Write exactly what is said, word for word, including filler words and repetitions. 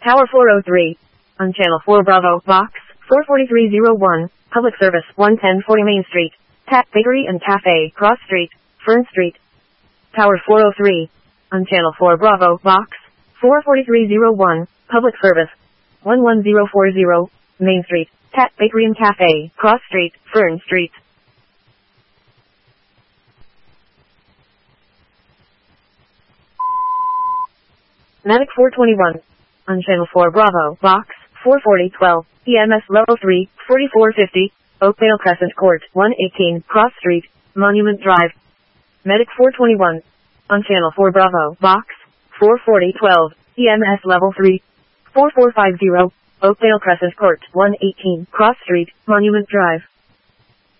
Tower four oh three. On Channel four Bravo, Box four forty-three oh one, Public Service one ten forty Main Street, Tap Bakery and Cafe, Cross Street, Fern Street. Tower four oh three. On Channel four Bravo, Box four forty-three oh one, Public Service one one zero four zero, Main Street, Tap Bakery and Cafe, Cross Street, Fern Street. Matic four twenty-one. On Channel four Bravo, Box four forty twelve, E M S Level three, forty-four fifty, Oakdale Crescent Court, one eighteen, Cross Street, Monument Drive. Medic four twenty-one. On Channel four Bravo, Box four forty twelve, E M S Level three, forty-four fifty, Oakdale Crescent Court, one eighteen, Cross Street, Monument Drive.